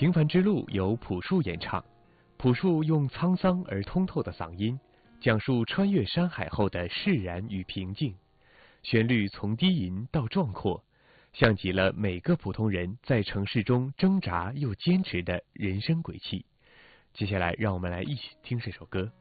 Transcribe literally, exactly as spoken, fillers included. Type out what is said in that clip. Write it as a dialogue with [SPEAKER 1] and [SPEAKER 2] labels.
[SPEAKER 1] 平凡之路由朴树演唱，朴树用沧桑而通透的嗓音，讲述穿越山海后的释然与平静。旋律从低吟到壮阔，像极了每个普通人在城市中挣扎又坚持的人生轨迹。接下来，让我们来一起听这首歌。